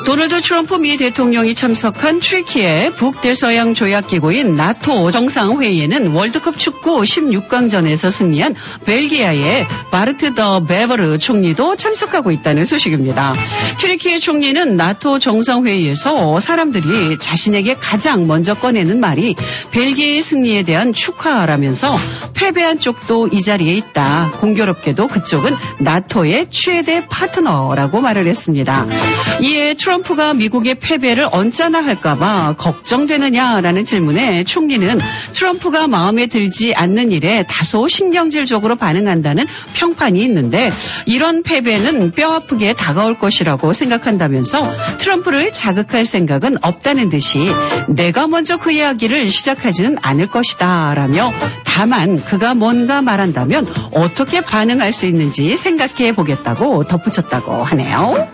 도널드 트럼프 미 대통령이 참석한 튀르키예 북대서양 조약기구인 나토 정상회의에는 월드컵 축구 16강전에서 승리한 벨기아의 바르트 더 베버르 총리도 참석하고 있다는 소식입니다. 튀르키예 총리는 나토 정상회의에서 사람들이 자신에게 가장 먼저 꺼내는 말이 벨기아의 승리에 대한 축하라면서 패배한 쪽도 이 자리에 있다. 공교롭게도 그쪽은 나토의 최대 파트너라고 말을 했습니다. 이에 트럼프가 미국의 패배를 언짢아 할까봐 걱정되느냐라는 질문에 총리는 트럼프가 마음에 들지 않는 일에 다소 신경질적으로 반응한다는 평판이 있는데 이런 패배는 뼈아프게 다가올 것이라고 생각한다면서 트럼프를 자극할 생각은 없다는 듯이 내가 먼저 그 이야기를 시작하지는 않을 것이다 라며 다만 그가 뭔가 말한다면 어떻게 반응할 수 있는지 생각해 보겠다고 덧붙였다고 하네요.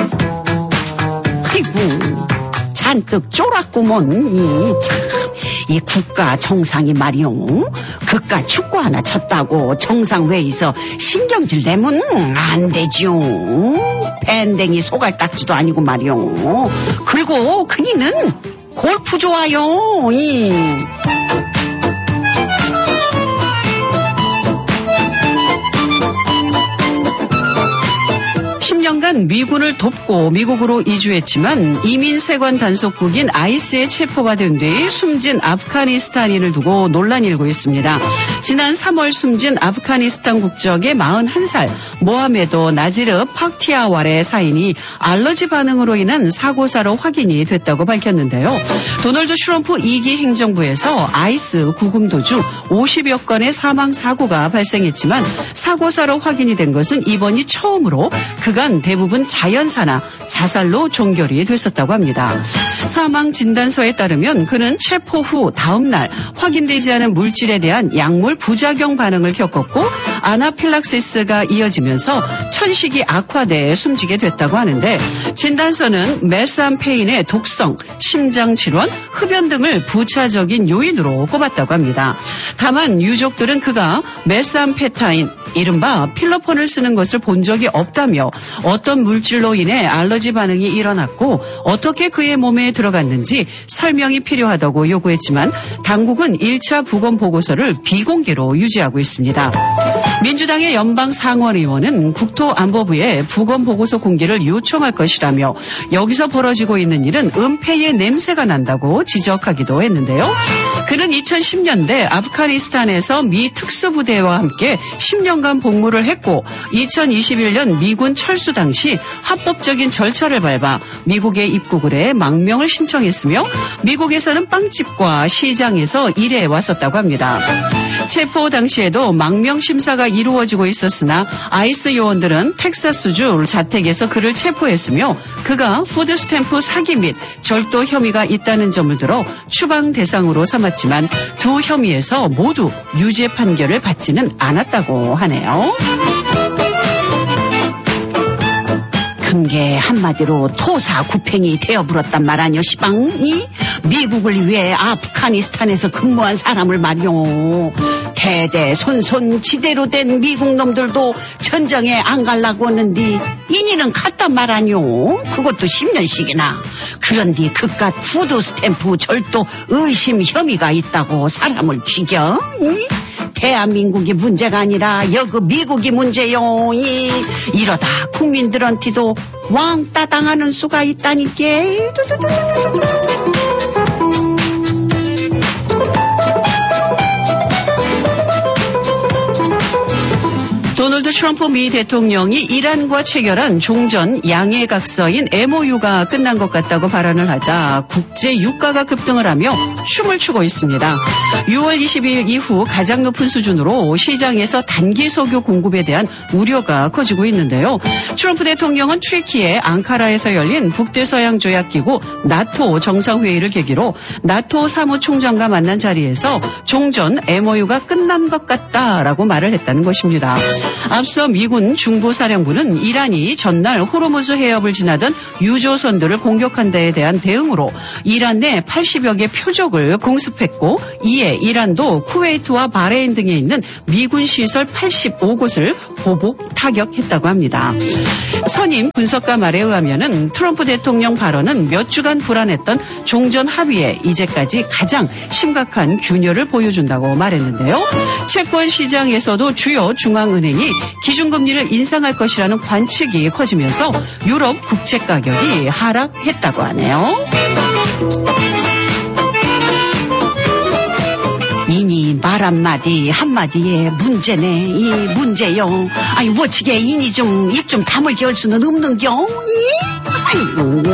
아이고 잔뜩 쫄았구먼. 이 국가 정상이 말이요. 그깟 축구 하나 쳤다고 정상회의에서 신경질 내면 안 되죠. 밴댕이 소갈딱지도 아니고 말이요. 그리고 그니는 골프 좋아요. 10년간 미군을 돕고 미국으로 이주했지만 이민세관 단속국인 아이스에 체포가 된 뒤 숨진 아프가니스탄인을 두고 논란이 일고 있습니다. 지난 3월 숨진 아프가니스탄 국적의 41살 모하메드 나지르 팍티아왈의 사인이 알러지 반응으로 인한 사고사로 확인이 됐다고 밝혔는데요. 도널드 트럼프 2기 행정부에서 아이스 구금 도중 50여 건의 사망 사고가 발생했지만 사고사로 확인이 된 것은 이번이 처음으로 그간 대부분 자연사나 자살로 종결이 됐었다고 합니다. 사망 진단서에 따르면 그는 체포 후 다음 날 확인되지 않은 물질에 대한 약물 부작용 반응을 겪었고 아나필락시스가 이어지면서 천식이 악화돼 숨지게 됐다고 하는데 진단서는 메스암페인의 독성, 심장질환, 흡연 등을 부차적인 요인으로 꼽았다고 합니다. 다만 유족들은 그가 메스암페타인, 이른바 필로폰을 쓰는 것을 본 적이 없다며 어떤 물질로 인해 알러지 반응이 일어났고 어떻게 그의 몸에 들어갔는지 설명이 필요하다고 요구했지만 당국은 1차 부검 보고서를 비공개로 유지하고 있습니다. 민주당의 연방 상원의원은 국토안보부에 부검 보고서 공개를 요청할 것이라며 여기서 벌어지고 있는 일은 은폐의 냄새가 난다고 지적하기도 했는데요. 그는 2010년대 아프가니스탄에서 미 특수부대와 함께 10년간 복무를 했고 2021년 미군 철수 당시 합법적인 절차를 밟아 미국에 입국을 해 망명을 신청했으며 미국에서는 빵집과 시장에서 일해 왔었다고 합니다. 체포 당시에도 망명 심사가 이루어지고 있었으나 아이스 요원들은 텍사스주 자택에서 그를 체포했으며 그가 푸드스탬프 사기 및 절도 혐의가 있다는 점을 들어 추방 대상으로 삼았지만 두 혐의에서 모두 유죄 판결을 받지는 않았다고 하네요. 게 한마디로 토사구팽이 되어버렸단 말 아니요 시방. 미국을 위해 아프가니스탄에서 근무한 사람을 말이요. 대대손손 지대로 된 미국 놈들도 전쟁에 안 가려고 하는데 이니는 갔단 말 아니요. 그것도 10년씩이나. 그런데 그깟 푸드스탬프 절도 의심 혐의가 있다고 사람을 죽여? 대한민국이 문제가 아니라 여기 미국이 문제요. 이러다 국민들한테도 왕따 당하는 수가 있다니까. 도널드 트럼프 미 대통령이 이란과 체결한 종전 양해각서인 MOU가 끝난 것 같다고 발언을 하자 국제 유가가 급등을 하며 춤을 추고 있습니다. 6월 22일 이후 가장 높은 수준으로 시장에서 단기 석유 공급에 대한 우려가 커지고 있는데요. 트럼프 대통령은 튀르키예 앙카라에서 열린 북대서양 조약기구 나토 정상회의를 계기로 나토 사무총장과 만난 자리에서 종전 MOU가 끝난 것 같다라고 말을 했다는 것입니다. 앞서 미군 중부사령부는 이란이 전날 호르무즈 해협을 지나던 유조선들을 공격한 데에 대한 대응으로 이란 내 80여 개 표적을 공습했고 이에 이란도 쿠웨이트와 바레인 등에 있는 미군 시설 85곳을 보복 타격했다고 합니다. 선임 분석가 말에 의하면은 트럼프 대통령 발언은 몇 주간 불안했던 종전 합의에 이제까지 가장 심각한 균열을 보여준다고 말했는데요. 채권 시장에서도 주요 중앙은행이 기준금리를 인상할 것이라는 관측이 커지면서 유럽 국채 가격이 하락했다고 하네요. 이니 말 한마디 한마디에 문제네. 이 문제요. 아니 워치게 이니 좀 입 좀 다물게 할 수는 없는겨. 아이고.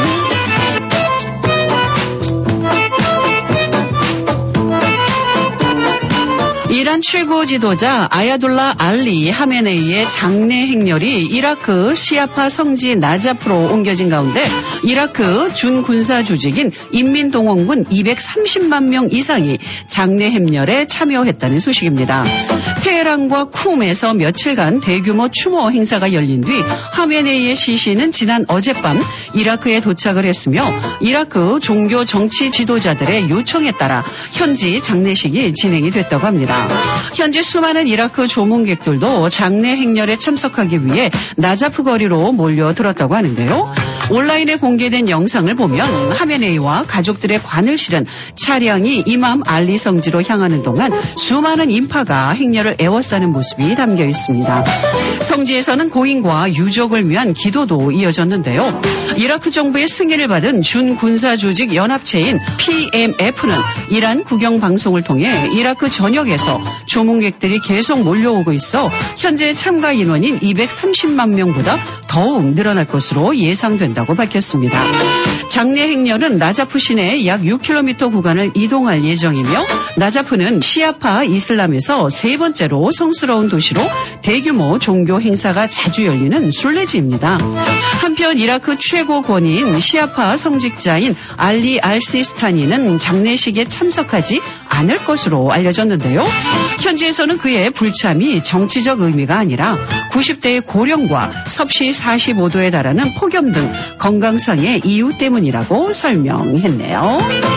이란 최고 지도자 아야돌라 알리 하메네이의 장례 행렬이 이라크 시아파 성지 나자프로 옮겨진 가운데 이라크 준군사 조직인 인민동원군 230만 명 이상이 장례 행렬에 참여했다는 소식입니다. 테헤란과 쿰에서 며칠간 대규모 추모 행사가 열린 뒤 하메네이의 시신은 지난 어젯밤 이라크에 도착을 했으며 이라크 종교 정치 지도자들의 요청에 따라 현지 장례식이 진행이 됐다고 합니다. 현재 수많은 이라크 조문객들도 장례 행렬에 참석하기 위해 나자프 거리로 몰려들었다고 하는데요. 온라인에 공개된 영상을 보면 하메네이와 가족들의 관을 실은 차량이 이맘 알리 성지로 향하는 동안 수많은 인파가 행렬을 에워싸는 모습이 담겨 있습니다. 성지에서는 고인과 유족을 위한 기도도 이어졌는데요. 이라크 정부의 승인을 받은 준군사 조직 연합체인 PMF는 이란 국영방송을 통해 이라크 전역에서 조문객들이 계속 몰려오고 있어 현재 참가 인원인 230만 명보다 더욱 늘어날 것으로 예상된다고 밝혔습니다. 장례 행렬은 나자프 시내 약 6km 구간을 이동할 예정이며 나자프는 시아파 이슬람에서 세 번째로 성스러운 도시로 대규모 종교 행사가 자주 열리는 순례지입니다. 한편 이라크 최고 권위인 시아파 성직자인 알리 알시스타니는 장례식에 참석하지 않을 것으로 알려졌는데요. 현지에서는 그의 불참이 정치적 의미가 아니라 90대의 고령과 섭씨 45도에 달하는 폭염 등 건강상의 이유 때문이라고 설명했네요.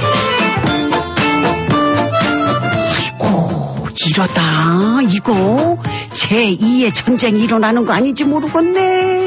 아이고 이러다 이거 제2의 전쟁이 일어나는 거 아닌지 모르겠네.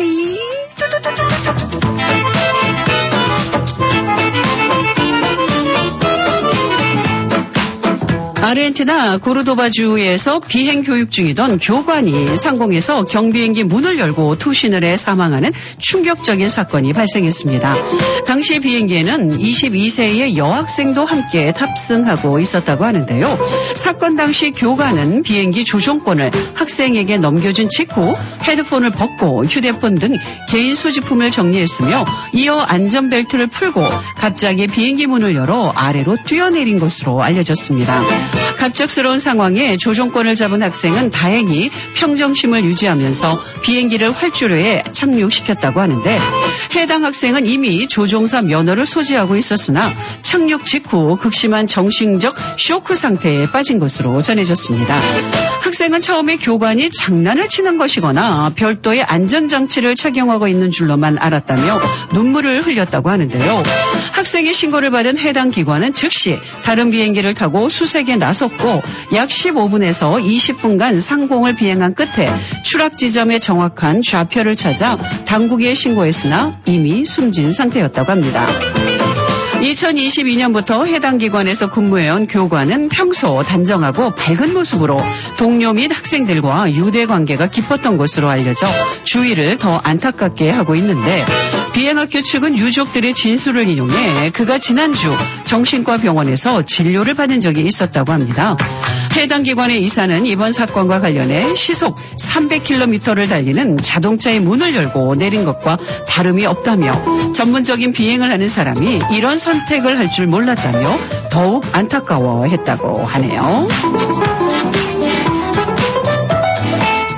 아르헨티나 고르도바주에서 비행 교육 중이던 교관이 상공에서 경비행기 문을 열고 투신을 해 사망하는 충격적인 사건이 발생했습니다. 당시 비행기에는 22세의 여학생도 함께 탑승하고 있었다고 하는데요. 사건 당시 교관은 비행기 조종권을 학생에게 넘겨준 직후 헤드폰을 벗고 휴대폰 등 개인 소지품을 정리했으며 이어 안전벨트를 풀고 갑자기 비행기 문을 열어 아래로 뛰어내린 것으로 알려졌습니다. 갑작스러운 상황에 조종권을 잡은 학생은 다행히 평정심을 유지하면서 비행기를 활주로에 착륙시켰다고 하는데 해당 학생은 이미 조종사 면허를 소지하고 있었으나 착륙 직후 극심한 정신적 쇼크 상태에 빠진 것으로 전해졌습니다. 학생은 처음에 교관이 장난을 치는 것이거나 별도의 안전장치를 착용하고 있는 줄로만 알았다며 눈물을 흘렸다고 하는데요. 학생의 신고를 받은 해당 기관은 즉시 다른 비행기를 타고 수색에 나섰고 약 15분에서 20분간 상공을 비행한 끝에 추락 지점의 정확한 좌표를 찾아 당국에 신고했으나 이미 숨진 상태였다고 합니다. 2022년부터 해당 기관에서 근무해온 교관은 평소 단정하고 밝은 모습으로 동료 및 학생들과 유대 관계가 깊었던 것으로 알려져 주위를 더 안타깝게 하고 있는데 비행학교 측은 유족들의 진술을 인용해 그가 지난주 정신과 병원에서 진료를 받은 적이 있었다고 합니다. 해당 기관의 이사는 이번 사건과 관련해 시속 300km를 달리는 자동차의 문을 열고 내린 것과 다름이 없다며 전문적인 비행을 하는 사람이 이런 선택을 할 줄 몰랐다며 더욱 안타까워했다고 하네요.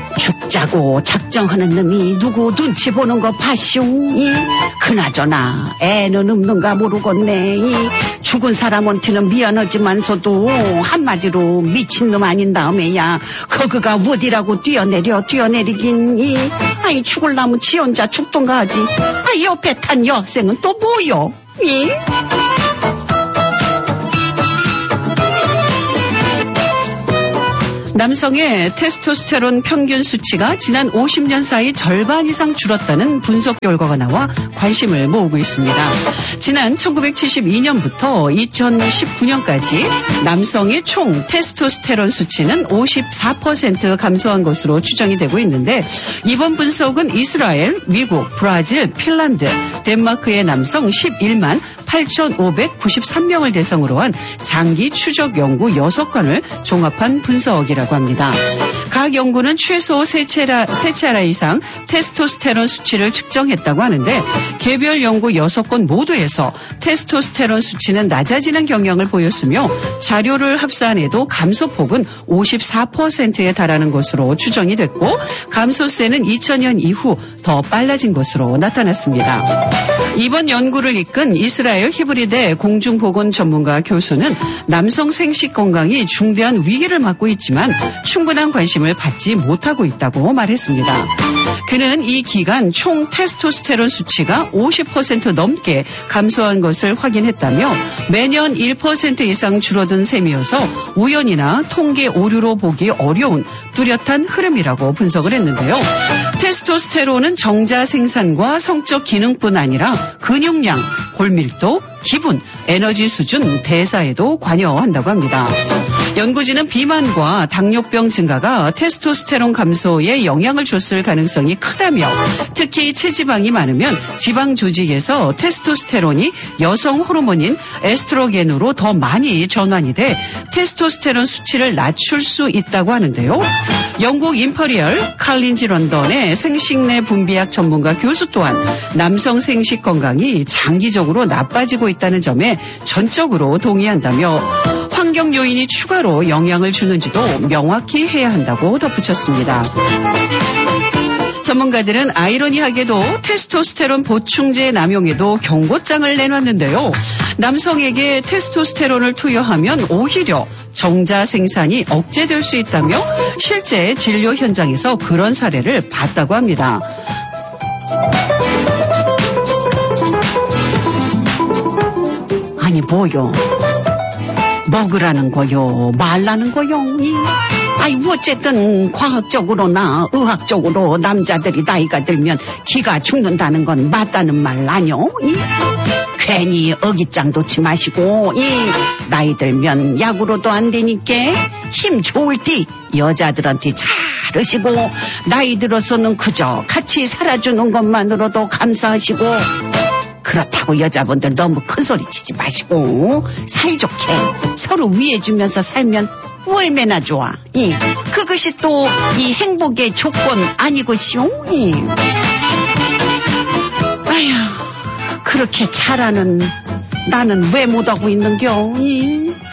죽자고 작정하는 놈이 누구 눈치 보는 거 봤쇼? 그나저나 애는 없는가 모르겠네. 죽은 사람한테는 미안하지만서도 한마디로 미친놈 아닌 다음에야 거그가 어디라고 뛰어내리긴. 아이 죽을라면 지 혼자 죽던가 하지. 아 옆에 탄 여학생은 또 뭐요? 남성의 테스토스테론 평균 수치가 지난 50년 사이 절반 이상 줄었다는 분석 결과가 나와 관심을 모으고 있습니다. 지난 1972년부터 2019년까지 남성의 총 테스토스테론 수치는 54% 감소한 것으로 추정이 되고 있는데, 이번 분석은 이스라엘, 미국, 브라질, 핀란드, 덴마크의 남성 11만 8,593명을 대상으로 한 장기 추적 연구 6건을 종합한 분석이라고 합니다. 각 연구는 최소 3차례 이상 테스토스테론 수치를 측정했다고 하는데, 개별 연구 6건 모두에서 테스토스테론 수치는 낮아지는 경향을 보였으며 자료를 합산해도 감소폭은 54%에 달하는 것으로 추정이 됐고, 감소세는 2000년 이후 더 빨라진 것으로 나타났습니다. 이번 연구를 이끈 이스라엘 히브리대 공중보건 전문가 교수는 남성 생식 건강이 중대한 위기를 맞고 있지만 충분한 관심을 받지 못하고 있다고 말했습니다. 그는 이 기간 총 테스토스테론 수치가 50% 넘게 감소한 것을 확인했다며, 매년 1% 이상 줄어든 셈이어서 우연이나 통계 오류로 보기 어려운 뚜렷한 흐름이라고 분석을 했는데요. 테스토스테론은 정자 생산과 성적 기능뿐 아니라 근육량, 골밀도, 기분, 에너지 수준, 대사에도 관여한다고 합니다. 연구진은 비만과 당뇨병 증가가 테스토스테론 감소에 영향을 줬을 가능성이 크다며, 특히 체지방이 많으면 지방 조직에서 테스토스테론이 여성 호르몬인 에스트로겐으로 더 많이 전환이 돼 테스토스테론 수치를 낮출 수 있다고 하는데요. 영국 임퍼리얼 칼린지 런던의 생식내 분비학 전문가 교수 또한 남성 생식 건강이 장기적으로 나빠지고 있다는 점에 전적으로 동의한다며, 환경 요인이 추가로 영향을 주는지도 명확히 해야 한다고 덧붙였습니다. 전문가들은 아이러니하게도 테스토스테론 보충제 남용에도 경고장을 내놨는데요. 남성에게 테스토스테론을 투여하면 오히려 정자 생산이 억제될 수 있다며, 실제 진료 현장에서 그런 사례를 봤다고 합니다. 아니 뭐요? 먹으라는 거요? 말라는 거요? 아이 어쨌든 과학적으로나 의학적으로 남자들이 나이가 들면 기가 죽는다는 건 맞다는 말 아뇨? 괜히 어깃장 놓지 마시고, 나이 들면 약으로도 안 되니까 힘 좋을 때 여자들한테 잘하시고, 나이 들어서는 그저 같이 살아주는 것만으로도 감사하시고, 그렇다고 여자분들 너무 큰 소리 치지 마시고 사이좋게 서로 위해주면서 살면 얼마나 좋아. 그것이 또 이 행복의 조건 아니고시오. 아휴, 그렇게 잘하는 나는 왜 못하고 있는겨?